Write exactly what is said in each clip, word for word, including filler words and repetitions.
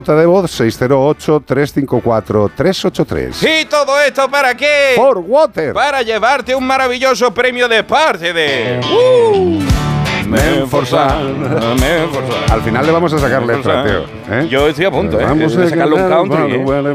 de voz seis cero ocho, tres cinco cuatro, tres ocho tres. ¿Y todo esto para qué? For Water. Para llevarte un maravilloso premio de parte de... Uh, Menforsan, Menforsan. Al final le vamos a sacar letra, tío. ¿Eh? Yo estoy a punto, ¿eh? Vamos de sacarle un country,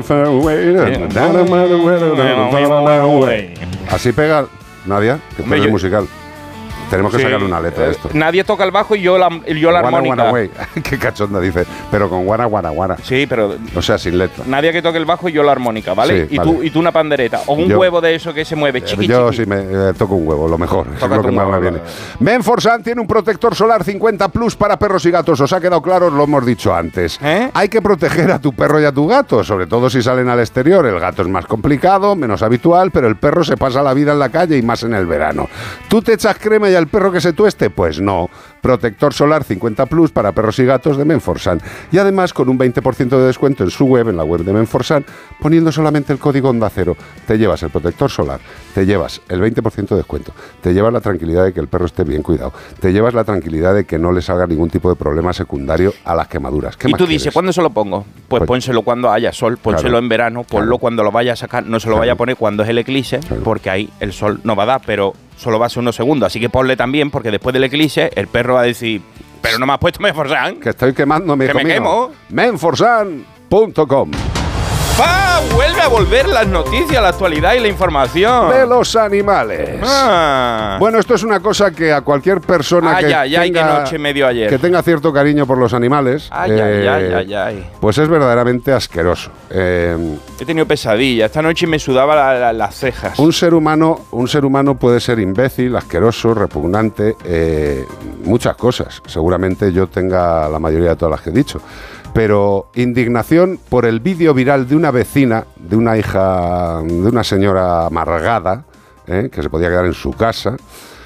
¿eh? Así pega, Nadia, que tú eres musical. Tenemos que sí, sacarle una letra a esto. Nadie toca el bajo y yo la, yo la guana, armónica. Guana, qué cachonda dice. Pero con guana, guana, guana. Sí, pero... O sea, sin letra. Nadie que toque el bajo y yo la armónica, ¿vale? Sí, y, vale. Tú, y tú una pandereta. O un yo, huevo de eso que se mueve, chiqui, Yo chiqui. sí me eh, toco un huevo, lo mejor. Es lo que más me viene. Vale. Menforsan tiene un protector solar cincuenta plus para perros y gatos. ¿Os ha quedado claro? Os lo hemos dicho antes. ¿Eh? Hay que proteger a tu perro y a tu gato, sobre todo si salen al exterior. El gato es más complicado, menos habitual, pero el perro se pasa la vida en la calle y más en el verano. ¿Tú te echas crema y al perro que se tueste? Pues no. Protector solar cincuenta plus para perros y gatos de Menforsan. Y además con un veinte por ciento de descuento en su web, en la web de Menforsan, poniendo solamente el código Onda Cero. Te llevas el protector solar, te llevas el veinte por ciento de descuento, te llevas la tranquilidad de que el perro esté bien cuidado, te llevas la tranquilidad de que no le salga ningún tipo de problema secundario a las quemaduras. ¿Qué y más tú quieres? dices, ¿cuándo se lo pongo? Pues, pues pónselo cuando haya sol, pónselo claro, en verano, ponlo claro. cuando lo vaya a sacar, no se lo Claro. vaya a poner cuando es el eclipse, Claro. porque ahí el sol no va a dar, pero solo va a ser unos segundos, así que ponle también, porque después del eclipse el perro va a decir, pero no me has puesto Menforsan. Que estoy quemándome, Que me quemo. Menforsan punto com. ¡Pa! Vuelve a volver las noticias, la actualidad y la información. De los animales. Ah. Bueno, esto es una cosa que a cualquier persona Ay, que, ay, ay, tenga, qué noche me dio ayer. que tenga cierto cariño por los animales, Ay, eh, ay, ay, ay, ay. pues es verdaderamente asqueroso. Eh, He tenido pesadillas. Esta noche me sudaba la, la, las cejas. un ser humano, un ser humano puede ser imbécil, asqueroso, repugnante, eh, muchas cosas. Seguramente yo tenga la mayoría de todas las que he dicho. Pero indignación por el vídeo viral de una vecina, de una hija, de una señora amargada, ¿eh? que se podía quedar en su casa,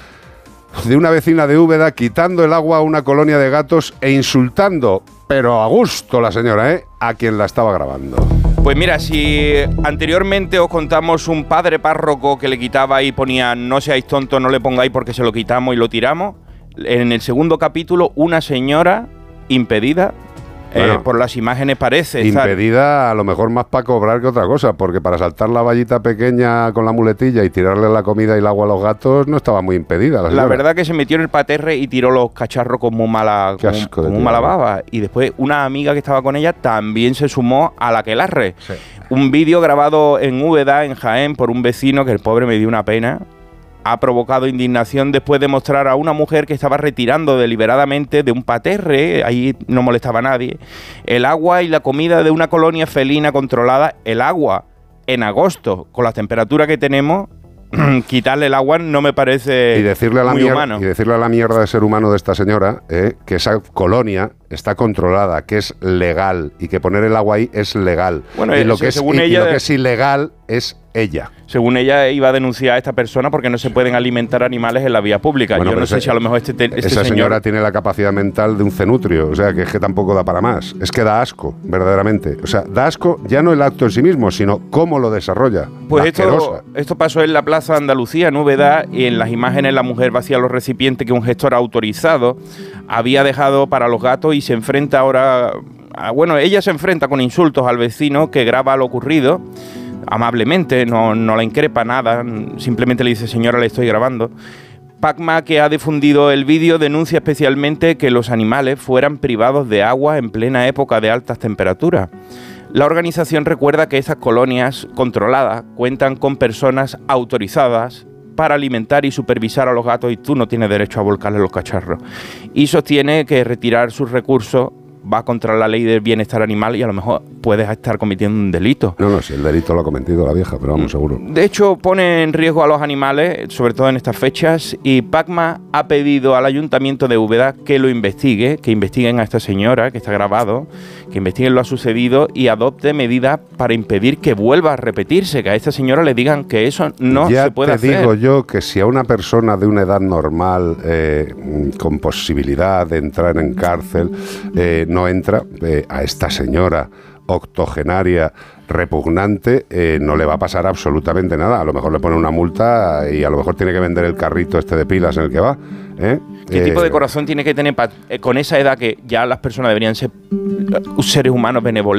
de una vecina de Úbeda quitando el agua a una colonia de gatos e insultando, pero a gusto la señora, ¿eh? a quien la estaba grabando. Pues mira, si anteriormente os contamos un padre párroco que le quitaba y ponía no seáis tontos, no le pongáis porque se lo quitamos y lo tiramos, en el segundo capítulo una señora impedida, bueno, eh, por las imágenes parece estar... Impedida a lo mejor más para cobrar que otra cosa, porque para saltar la vallita pequeña con la muletilla y tirarle la comida y el agua a los gatos no estaba muy impedida. La, la verdad que se metió en el paterre y tiró los cacharros con muy mala, con, asco con de muy mala baba. Y después una amiga que estaba con ella también se sumó a la quelarre. Sí. Un vídeo grabado en Úbeda, en Jaén, por un vecino que el pobre me dio una pena. Ha provocado indignación después de mostrar a una mujer que estaba retirando deliberadamente de un paterre, ahí no molestaba a nadie, el agua y la comida de una colonia felina controlada. El agua en agosto, con las temperaturas que tenemos, quitarle el agua no me parece y decirle a la muy mier- humano. Y decirle a la mierda de ser humano de esta señora eh, que esa colonia está controlada, que es legal y que poner el agua ahí es legal. Bueno, y, lo eh, que es, según y, ella, y lo que es ilegal es ella. Según ella, iba a denunciar a esta persona porque no se pueden alimentar animales en la vía pública. Bueno, yo no ese, sé si a lo mejor este, este esa señor... señora tiene la capacidad mental de un cenutrio, o sea, que es que tampoco da para más. Es que da asco, verdaderamente. O sea, da asco ya no el acto en sí mismo, sino cómo lo desarrolla. Pues esto, esto pasó en la Plaza Andalucía, en Úbeda, y en las imágenes la mujer vacía los recipientes que un gestor autorizado había dejado para los gatos y se enfrenta ahora... A, bueno, ella se enfrenta con insultos al vecino que graba lo ocurrido, amablemente, no, no la increpa nada, simplemente le dice, señora, le estoy grabando. Pacma, que ha difundido el vídeo, denuncia especialmente que los animales fueran privados de agua en plena época de altas temperaturas. La organización recuerda que estas colonias controladas cuentan con personas autorizadas para alimentar y supervisar a los gatos y tú no tienes derecho a volcarle los cacharros. Y sostiene que retirar sus recursos va contra la ley del bienestar animal y a lo mejor puedes estar cometiendo un delito. No, no, si el delito lo ha cometido la vieja, pero vamos, seguro. De hecho, pone en riesgo a los animales, sobre todo en estas fechas, y Pacma ha pedido al Ayuntamiento de Úbeda que lo investigue, que investiguen a esta señora, que está grabado, que investiguen lo ha sucedido y adopte medidas para impedir que vuelva a repetirse, que a esta señora le digan que eso no ya se puede te hacer. Ya te digo yo que si a una persona de una edad normal, eh, con posibilidad de entrar en cárcel, eh, no entra, eh, a esta señora octogenaria repugnante, eh, no le va a pasar absolutamente nada. A lo mejor le pone una multa y a lo mejor tiene que vender el carrito este de pilas en el que va. ¿eh? ¿Qué eh, tipo de corazón tiene que tener pa, eh, con esa edad que ya las personas deberían ser seres humanos benevolentes?